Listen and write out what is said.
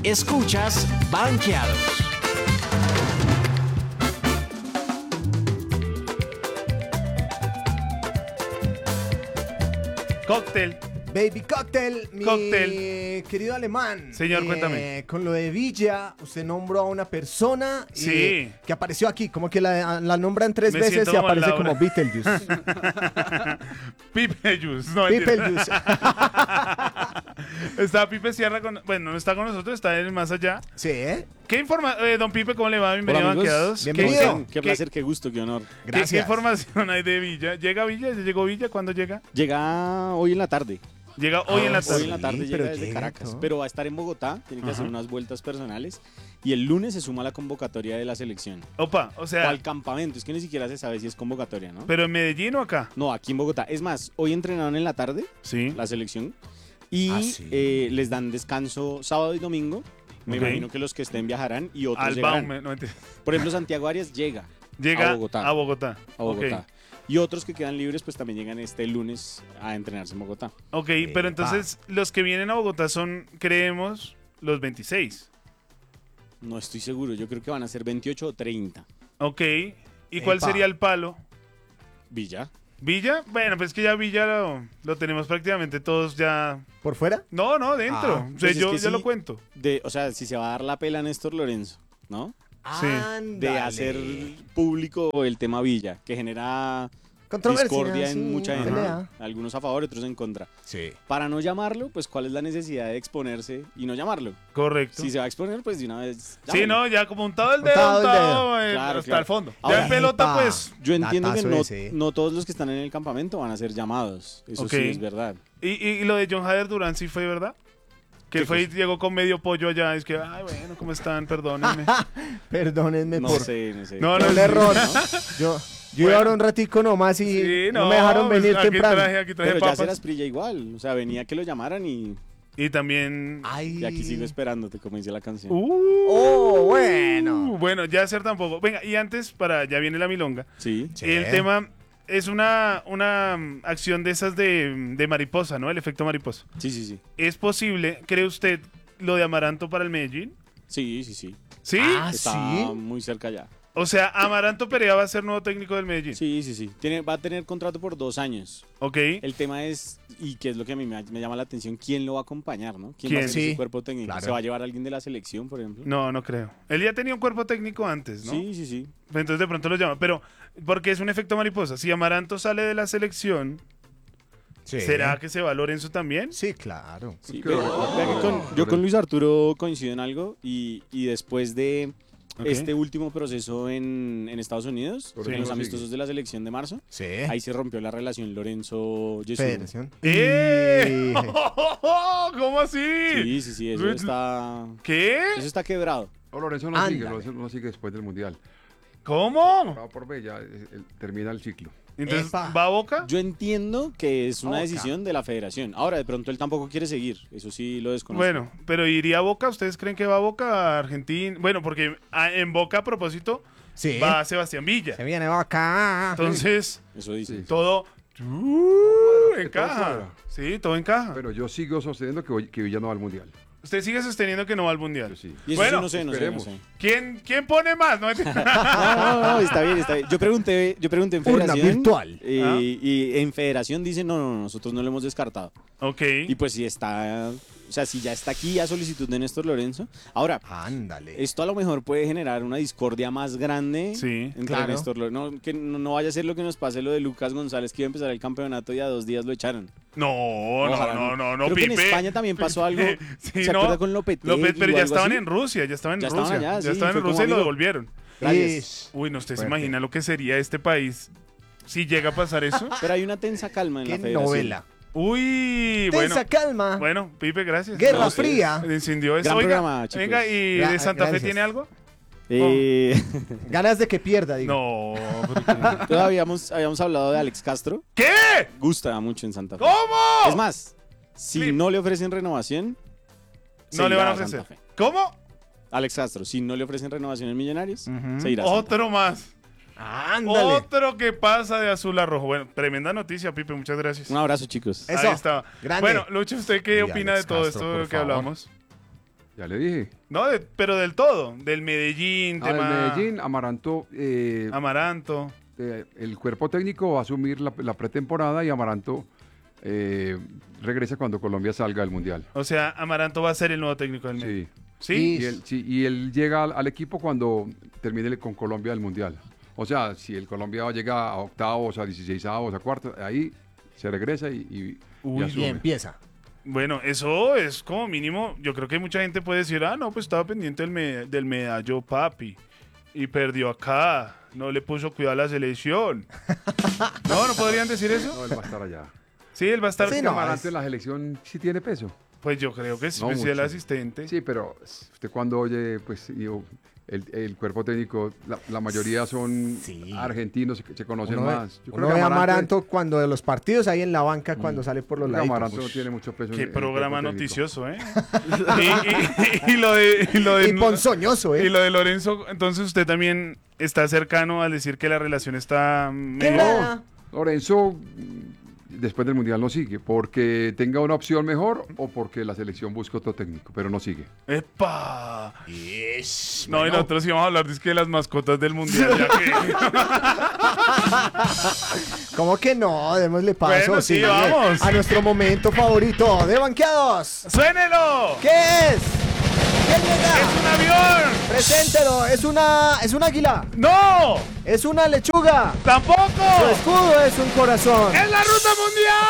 Escuchas Banqueados. Cóctel. Baby Cocktail, mi Cóctel. querido alemán. Señor, cuéntame. Con lo de Villa, usted nombró a una persona Sí. que apareció aquí, como que la nombran 3 Me veces siento y aparece como como Laura. Beetlejuice. Pipe Juice. No, mentira. Beetlejuice. Está Pipe Sierra con... Bueno, no está con nosotros, está en el más allá. Sí, ¿eh? ¿Qué informa... don Pipe, ¿cómo le va? Bienvenido Hola, a amigos. Banqueados. Bienvenido. Qué placer, qué gusto, qué honor. ¿Qué Gracias. información hay de Villa? ¿Llega Villa? ¿Ya llegó Villa? ¿Cuándo llega? Llega hoy en la tarde. Llega hoy en la Ah, tarde. Hoy en la tarde pero llega desde llega, Caracas. ¿no? Pero va a estar en Bogotá. Tiene que hacer unas vueltas personales. Y el lunes se suma a la convocatoria de la selección. Opa, o O sea, al campamento. Es que ni siquiera se sabe si es convocatoria, ¿no? ¿pero en Medellín o acá? No, aquí en Bogotá. Es más, hoy entrenaron en la tarde Sí. la selección. Y Ah, sí. les dan descanso sábado y domingo. Me Ok. imagino que los que estén viajarán y otros Al llegarán. Baume. No, mentira. Por ejemplo, Santiago Arias llega Llega a Bogotá. A Bogotá. a Bogotá. Ok. Y otros que quedan libres, pues también llegan este lunes a entrenarse en Bogotá. Ok, pero entonces los que vienen a Bogotá son, creemos, los 26. No estoy seguro, yo creo que van a ser 28 o 30. Ok. ¿Y cuál Epa. sería el palo? Villa. ¿Villa? Bueno, pues que ya Villa lo tenemos prácticamente todos ya... ¿Por fuera? No, dentro. Ah, O sea, pues es yo que ya sí. lo cuento. O sea, si se va a dar la pela a Néstor Lorenzo, ¿no? Sí. De Ándale. hacer público el tema Villa, que genera Controversia, discordia en sí, mucha gente. pelea. Algunos a favor, otros en contra. Sí. Para no llamarlo, pues ¿cuál es la necesidad de exponerse y no llamarlo? Correcto. Si se va a exponer, pues de una vez. Sí, llámenlo. no, ya como untado el dedo, Untado el untado Claro, hasta claro. el fondo. Ahora, ya en pelota, epa. pues... Yo entiendo que Datazo ese. no todos los que están en el campamento van a ser llamados. Eso Ok. sí es verdad. Y lo de John Jader Durán sí fue verdad. Que ¿Qué fue y cosa? llegó con medio pollo allá. Es que, ay, bueno, ¿cómo están? Perdónenme. Perdónenme No por sé, no sé. No, por no, un sí. error. Yo iba Bueno. ahora un ratico nomás y Sí, no me dejaron pues, venir aquí temprano. Aquí traje Pero ya papas. se las prilla igual. O sea, venía que lo llamaran y Y también... Ay. aquí sigo esperándote, como dice la canción. Oh, bueno. Bueno, ya hacer tampoco. Venga, y antes, ya viene la milonga. Sí. Sí. El tema es una acción de esas de mariposa, ¿no? El efecto mariposa. Sí, sí, sí. ¿Es posible, cree usted, lo de Amaranto para el Medellín? Sí, sí, sí. ¿Sí? Ah, Está ¿sí? muy cerca ya. O sea, Amaranto Perea va a ser nuevo técnico del Medellín. Sí, sí, sí. Va a tener contrato por 2 años. Ok. El tema es, y que es lo que a mí me llama la atención, ¿quién lo va a acompañar, no? ¿Quién va ¿Quién? a ser Sí, su cuerpo técnico? claro. ¿Se va a llevar a alguien de la selección, por ejemplo? No, no creo. Él ya tenía un cuerpo técnico antes, ¿no? Sí, sí, sí. Entonces de pronto lo llama. Pero, porque es un efecto mariposa. Si Amaranto sale de la selección, Sí. ¿será que se va Lorenzo también? Sí, claro. Sí, Pues vea que yo con Luis Arturo coincido en algo y después de Ok. este último proceso en Estados Unidos, Sí. en los Sí. amistosos de la selección de marzo, Sí. ahí se rompió la relación Lorenzo-Jesús. Federación. ¡Eh! Y- ¿Cómo así? Sí, sí, sí, eso ¿Qué? está quebrado. No, Lorenzo no Ándale. sigue, Lorenzo no sigue después del Mundial. ¿Cómo? Va por B, ya termina el ciclo. Entonces, Epa. ¿va a Boca? Yo entiendo que es una Boca. decisión de la federación. Ahora, de pronto él tampoco quiere seguir, eso sí lo desconozco. Bueno, pero ¿iría a Boca? ¿Ustedes creen que va a Boca a Argentina? Bueno, porque en Boca, a propósito, Sí. va Sebastián Villa. Se viene acá. Entonces, Eso dice. Sí. todo que todo encaja. cuadra. Sí, todo encaja. Pero yo sigo sosteniendo que Villa no va al Mundial. Usted sigue sosteniendo que no va al Mundial. Yo sí. Y eso Bueno, sí no sé, no sé, no esperemos. sé. ¿Quién pone más? No, No, está bien, está bien. Yo pregunté en Urna federación. virtual. Ah. Y en federación dicen, no, nosotros no lo hemos descartado. ok. Y pues si está, o sea, si ya está aquí a solicitud de Néstor Lorenzo. Ahora, Ándale. esto a lo mejor puede generar una discordia más grande Sí, entre claro. Néstor Lorenzo. Que no vaya a ser lo que nos pase lo de Lucas González, que iba a empezar el campeonato y a 2 días lo echaron. No, Ojalá no, Creo que en Pipe. España también pasó algo. Sí, ¿Se no. acuerda con Lopetegui Pero o ya algo estaban así? en Rusia, ya estaban en Ya Rusia. estaban allá, ya sí, estaban en fue como Rusia y lo amigo. devolvieron. Gracias. Ish. Uy, no, usted se Fuerte. imagina lo que sería este país si llega a pasar eso. Pero hay una tensa calma en la Qué federación. novela. Uy, bueno. Tensa calma. Bueno, Pipe, gracias. Guerra No, Fría. Incendió eso. Gran Oiga, programa, chicos. venga, ¿y de Santa Fe Gracias. tiene algo? Eh, Ganas de que pierda, digo. No. Todavía habíamos hablado de Alex Castro. ¿Qué? Gusta mucho en Santa Fe. ¿Cómo? Es más, si Flip. no le ofrecen renovación, se No le irá van a Santa ofrecer. Fe. ¿Cómo? Alex Castro, si no le ofrecen renovación en Millonarios, Ujú. se irá a Santa Otro más. Ándale. Otro que pasa de azul a rojo. Bueno, tremenda noticia, Pipe. Muchas gracias. Fe. Un abrazo, chicos. Eso. Ahí está. Grande. Bueno, Lucho, ¿usted qué Y opina Alex de todo Castro, esto por que favor. hablamos? Ya le dije. No, pero del todo. Del Medellín, Del tema Medellín, Amaranto, Amaranto. el cuerpo técnico va a asumir la pretemporada y Amaranto regresa cuando Colombia salga del Mundial. O sea, Amaranto va a ser el nuevo técnico del Medellín. Sí. ¿Sí? Y él llega al equipo cuando termine con Colombia del Mundial. O sea, si el Colombia llega a octavos, a 16avos, a cuartos, ahí se regresa y Uy, asume. Y empieza. Bueno, eso es como mínimo. Yo creo que mucha gente puede decir, no, pues estaba pendiente del medallo papi y perdió acá. No le puso cuidado a la selección. No podrían decir eso. No, él va a estar allá. Sí, él va a estar. Sí, Es que no, Amaranto es- en la selección sí tiene peso. Pues yo creo que sí, No pues sí, el mucho. asistente. Sí, pero usted cuando oye, pues el cuerpo técnico, la mayoría son Sí. argentinos, se conocen Uno ve, más. Yo uno ve a Amaranto cuando de los partidos ahí en la banca, cuando sale por los creo que lados. Amaranto no tiene mucho peso. Qué en el programa cuerpo técnico. noticioso, ¿eh? y lo de Y ponzoñoso, y ¿eh? lo de Lorenzo, entonces usted también está cercano al decir que la relación está ¿Qué medio- nada? Lorenzo, después del Mundial no sigue, porque tenga una opción mejor o porque la selección busca otro técnico, pero no sigue. ¡Epa! No, y nosotros íbamos a hablar de las mascotas del mundial, ya que... ¿Cómo que no? Démosle paso. Bueno, sí, vamos. A nuestro momento favorito de Banqueados. ¡Suénelo! ¿Qué es? ¿Quién llega? ¡Es un avión! Preséntelo. Es un águila. ¡No! Es una lechuga. Su ¡Tampoco! escudo es un corazón. ¡Es la ruta mundial!